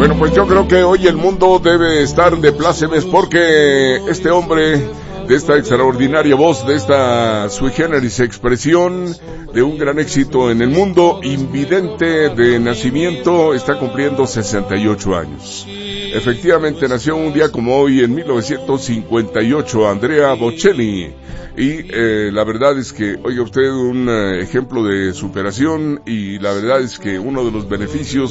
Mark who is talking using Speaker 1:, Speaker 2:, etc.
Speaker 1: Bueno, pues yo creo que hoy el mundo debe estar de plácemes porque este hombre de esta extraordinaria voz, de esta sui generis expresión, de un gran éxito en el mundo, invidente de nacimiento, está cumpliendo 68 años. Efectivamente nació un día como hoy en 1958 Andrea Bocelli. Y la verdad es que, oiga usted, un ejemplo de superación, y la verdad es que uno de los beneficios